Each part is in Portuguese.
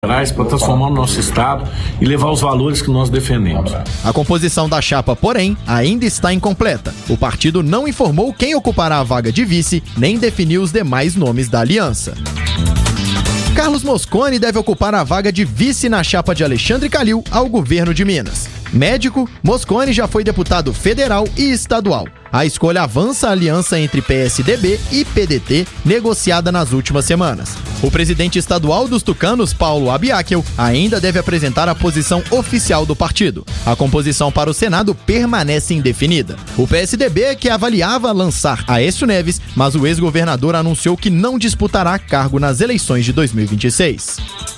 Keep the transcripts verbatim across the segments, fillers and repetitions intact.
para transformar o nosso Estado e levar os valores que nós defendemos. A composição da chapa, porém, ainda está incompleta. O partido não informou quem ocupará a vaga de vice, nem definiu os demais nomes da aliança. Carlos Mosconi deve ocupar a vaga de vice na chapa de Alexandre Calil ao governo de Minas. Médico, Mosconi já foi deputado federal e estadual. A escolha avança a aliança entre P S D B e P D T, negociada nas últimas semanas. O presidente estadual dos tucanos, Paulo Abiakel, ainda deve apresentar a posição oficial do partido. A composição para o Senado permanece indefinida. O P S D B que avaliava lançar Aécio Neves, mas o ex-governador anunciou que não disputará cargo nas eleições de dois mil e vinte e seis.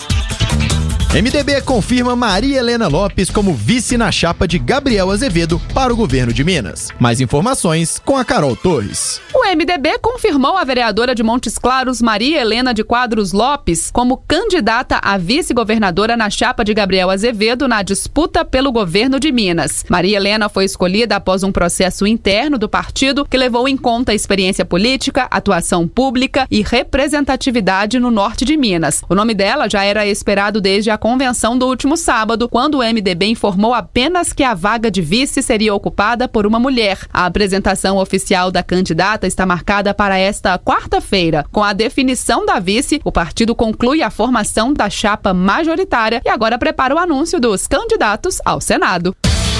M D B confirma Maria Helena Lopes como vice na chapa de Gabriel Azevedo para o governo de Minas. Mais informações com a Carol Torres. O M D B confirmou a vereadora de Montes Claros, Maria Helena de Quadros Lopes, como candidata a vice-governadora na chapa de Gabriel Azevedo na disputa pelo governo de Minas. Maria Helena foi escolhida após um processo interno do partido que levou em conta a experiência política, atuação pública e representatividade no norte de Minas. O nome dela já era esperado desde a convenção do último sábado, quando o M D B informou apenas que a vaga de vice seria ocupada por uma mulher. A apresentação oficial da candidata está marcada para esta quarta-feira. Com a definição da vice, o partido conclui a formação da chapa majoritária e agora prepara o anúncio dos candidatos ao Senado.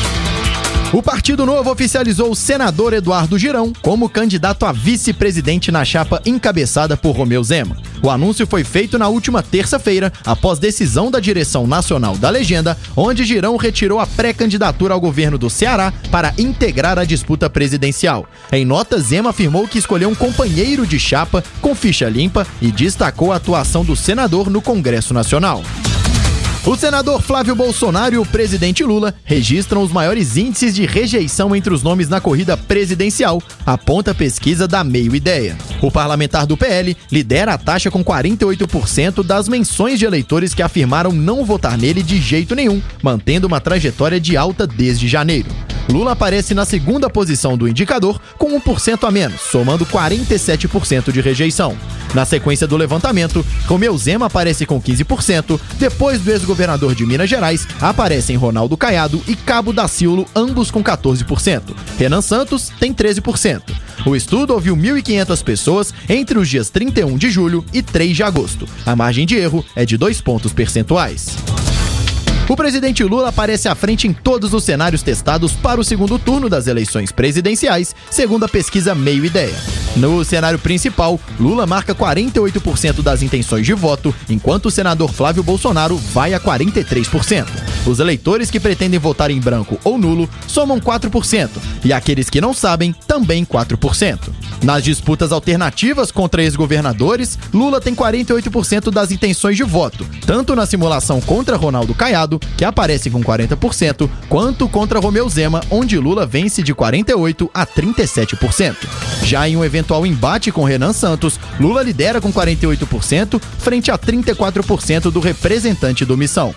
O Partido Novo oficializou o senador Eduardo Girão como candidato a vice-presidente na chapa encabeçada por Romeu Zema. O anúncio foi feito na última terça-feira, após decisão da direção nacional da legenda, onde Girão retirou a pré-candidatura ao governo do Ceará para integrar a disputa presidencial. Em nota, Zema afirmou que escolheu um companheiro de chapa com ficha limpa e destacou a atuação do senador no Congresso Nacional. O senador Flávio Bolsonaro e o presidente Lula registram os maiores índices de rejeição entre os nomes na corrida presidencial, aponta a pesquisa da Meio Ideia. O parlamentar do P L lidera a taxa com quarenta e oito por cento das menções de eleitores que afirmaram não votar nele de jeito nenhum, mantendo uma trajetória de alta desde janeiro. Lula aparece na segunda posição do indicador, com um por cento a menos, somando quarenta e sete por cento de rejeição. Na sequência do levantamento, Romeu Zema aparece com quinze por cento, depois do ex-governador de Minas Gerais, aparecem Ronaldo Caiado e Cabo Daciolo, ambos com quatorze por cento. Renan Santos tem treze por cento. O estudo ouviu mil e quinhentas pessoas entre os dias trinta e um de julho e três de agosto. A margem de erro é de dois pontos percentuais. O presidente Lula aparece à frente em todos os cenários testados para o segundo turno das eleições presidenciais, segundo a pesquisa Meio Ideia. No cenário principal, Lula marca quarenta e oito por cento das intenções de voto, enquanto o senador Flávio Bolsonaro vai a quarenta e três por cento. Os eleitores que pretendem votar em branco ou nulo somam quatro por cento, e aqueles que não sabem, também quatro por cento. Nas disputas alternativas contra ex-governadores, Lula tem quarenta e oito por cento das intenções de voto, tanto na simulação contra Ronaldo Caiado, que aparece com quarenta por cento, quanto contra Romeu Zema, onde Lula vence de quarenta e oito por cento a trinta e sete por cento. Já em um eventual embate com Renan Santos, Lula lidera com quarenta e oito por cento, frente a trinta e quatro por cento do representante do Missão.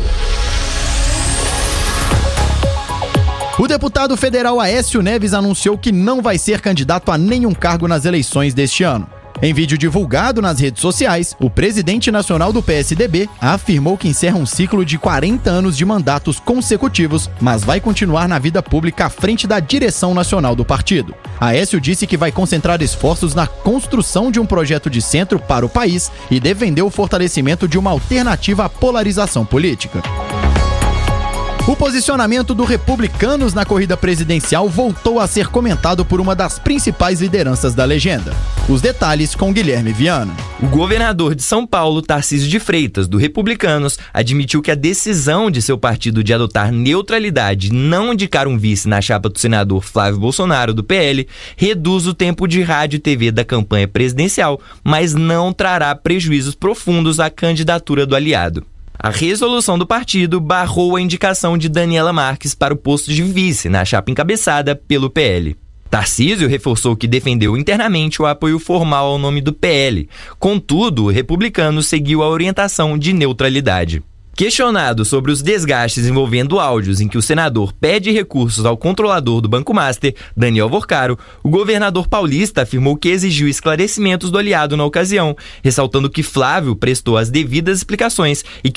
O deputado federal Aécio Neves anunciou que não vai ser candidato a nenhum cargo nas eleições deste ano. Em vídeo divulgado nas redes sociais, o presidente nacional do P S D B afirmou que encerra um ciclo de quarenta anos de mandatos consecutivos, mas vai continuar na vida pública à frente da direção nacional do partido. Aécio disse que vai concentrar esforços na construção de um projeto de centro para o país e defendeu o fortalecimento de uma alternativa à polarização política. O posicionamento do Republicanos na corrida presidencial voltou a ser comentado por uma das principais lideranças da legenda. Os detalhes com Guilherme Viana. O governador de São Paulo, Tarcísio de Freitas, do Republicanos, admitiu que a decisão de seu partido de adotar neutralidade e não indicar um vice na chapa do senador Flávio Bolsonaro, do P L, reduz o tempo de rádio e T V da campanha presidencial, mas não trará prejuízos profundos à candidatura do aliado. A resolução do partido barrou a indicação de Daniela Marques para o posto de vice na chapa encabeçada pelo P L. Tarcísio reforçou que defendeu internamente o apoio formal ao nome do P L. Contudo, o republicano seguiu a orientação de neutralidade. Questionado sobre os desgastes envolvendo áudios em que o senador pede recursos ao controlador do Banco Master, Daniel Vorcaro, o governador paulista afirmou que exigiu esclarecimentos do aliado na ocasião, ressaltando que Flávio prestou as devidas explicações e que